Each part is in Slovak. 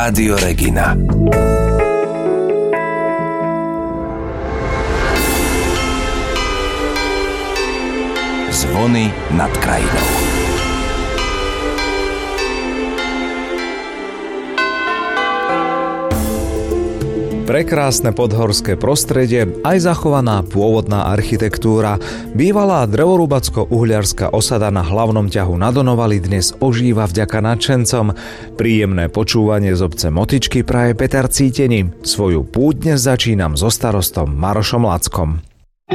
Rádio Regina. Zvony nad krajinou. Prekrásne podhorské prostredie, aj zachovaná pôvodná architektúra. Bývalá drevorúbacko-uhliarská osada na hlavnom ťahu na Donovali dnes ožíva vďaka nadšencom. Príjemné počúvanie z obce Motičky praje Peter Cíteni. Svoju púť dnes začínam so starostom Marošom Lackom.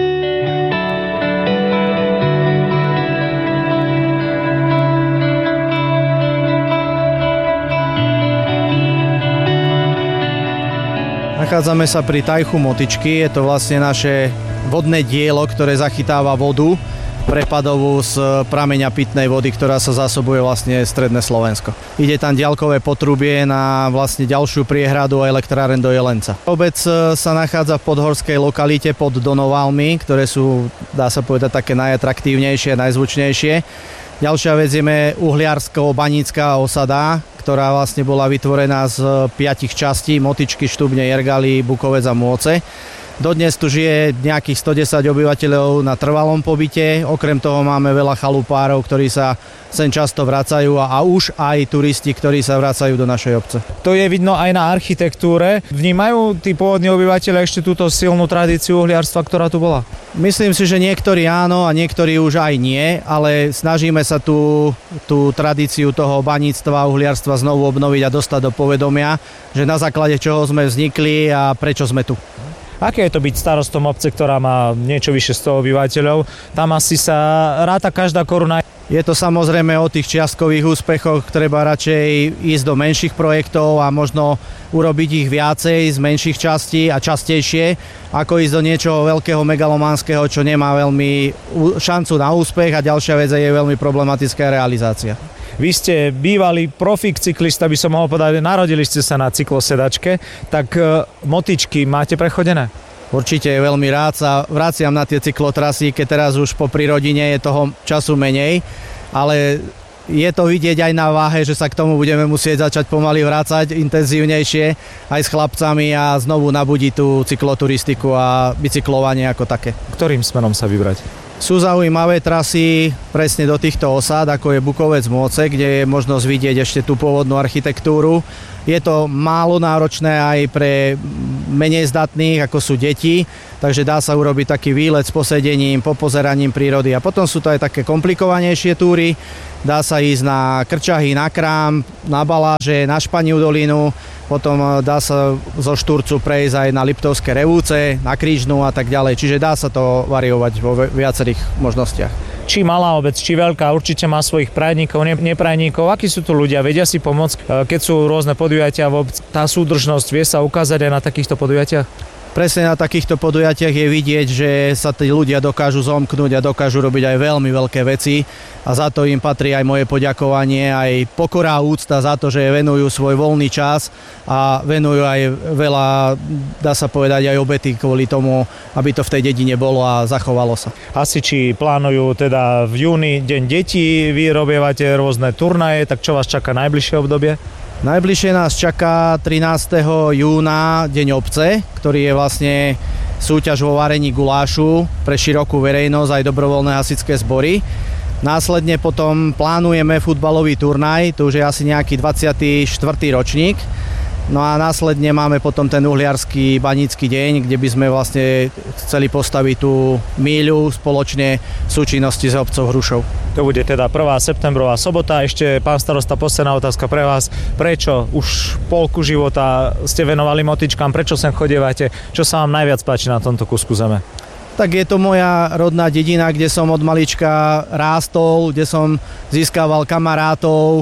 Nachádzame sa pri tajchu Motičky, je to vlastne naše vodné dielo, ktoré zachytáva vodu prepadovú z prameňa pitnej vody, ktorá sa zásobuje vlastne stredné Slovensko. Ide tam diaľkové potrubie na vlastne ďalšiu priehradu a elektráren do Jelenca. Obec sa nachádza v podhorskej lokalite pod Donovalmi, ktoré sú, dá sa povedať, také najatraktívnejšie, najzvučnejšie. Ďalšia vec je uhliarsko-banícka osada, ktorá vlastne bola vytvorená z 5 častí: Motičky, Štubne, Jergaly, Bukovec a Môce. Dodnes tu žije nejakých 110 obyvateľov na trvalom pobyte. Okrem toho máme veľa chalupárov, ktorí sa sem často vracajú a už aj turisti, ktorí sa vracajú do našej obce. To je vidno aj na architektúre. Vnímajú tí pôvodní obyvateľia ešte túto silnú tradíciu uhliarstva, ktorá tu bola? Myslím si, že niektorí áno a niektorí už aj nie, ale snažíme sa tú tradíciu toho baníctva a uhliarstva znovu obnoviť a dostať do povedomia, že na základe čoho sme vznikli a prečo sme tu. Aké je to byť starostom obce, ktorá má niečo vyše 100 obyvateľov? Tam asi sa ráta každá koruna. Je to samozrejme o tých čiastkových úspechoch, treba radšej ísť do menších projektov a možno urobiť ich viacej z menších častí a častejšie, ako ísť do niečoho veľkého megalománskeho, čo nemá veľmi šancu na úspech, a ďalšia vec je veľmi problematická realizácia. Vy ste bývalý profík cyklista, by som mohol povedať, narodili ste sa na cyklosedačke, tak Motičky máte prechodené? Určite veľmi rád sa vraciam na tie cyklotrasy, keď teraz už po rodine je toho času menej, ale je to vidieť aj na váhe, že sa k tomu budeme musieť začať pomaly vrácať intenzívnejšie aj s chlapcami a znovu nabudiť tú cykloturistiku a bicyklovanie ako také. Ktorým smerom sa vybrať? Sú zaujímavé trasy presne do týchto osád, ako je Bukovec Môce, kde je možnosť vidieť ešte tú pôvodnú architektúru. Je to málo náročné aj pre menej zdatných, ako sú deti, takže dá sa urobiť taký výlet s posedením, popozeraním prírody. A potom sú to aj také komplikovanejšie túry. Dá sa ísť na Krčahy, na Krám, na Baláže, na Španiu dolinu, potom dá sa zo Štúrcu prejsť aj na Liptovské Revúce, na Krížnu a tak ďalej. Čiže dá sa to variovať vo viacerých možnostiach. Či malá obec, či veľká, určite má svojich prajníkov, neprajníkov. Akí sú tu ľudia? Vedia si pomôcť, keď sú rôzne podujatia v obci? Tá súdržnosť vie sa ukázať aj na takýchto podujatiach? Presne na takýchto podujatiach je vidieť, že sa tí ľudia dokážu zomknúť a dokážu robiť aj veľmi veľké veci, a za to im patrí aj moje poďakovanie, aj pokora a úcta za to, že venujú svoj voľný čas a venujú aj veľa, dá sa povedať, aj obety kvôli tomu, aby to v tej dedine bolo a zachovalo sa. Asi či plánujú teda v júni Deň detí, vy robievate rôzne turnaje, tak čo vás čaká najbližšie obdobie? Najbližšie nás čaká 13. júna Deň obce, ktorý je vlastne súťaž vo varení gulášu pre širokú verejnosť aj dobrovoľné hasičské zbory. Následne potom plánujeme futbalový turnaj, to už je asi nejaký 24. ročník. No a následne máme potom ten uhliarsky banícky deň, kde by sme vlastne chceli postaviť tú míľu spoločne v súčinnosti s obcov Hrušov. To bude teda 1. septembrová sobota. Ešte, pán starosta, posledná otázka pre vás. Prečo už polku života ste venovali Motičkám? Prečo sem chodievate? Čo sa vám najviac páči na tomto kusku zeme? Tak je to moja rodná dedina, kde som od malička rástol, kde som získaval kamarátov,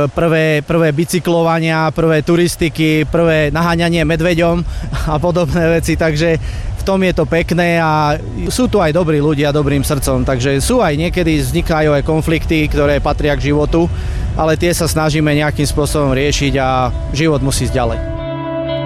prvé bicyklovania, prvé turistiky, prvé naháňanie medveďom a podobné veci, takže v tom je to pekné a sú tu aj dobrí ľudia, dobrým srdcom, takže sú aj niekedy vznikajú aj konflikty, ktoré patria k životu, ale tie sa snažíme nejakým spôsobom riešiť a život musí ísť ďalej.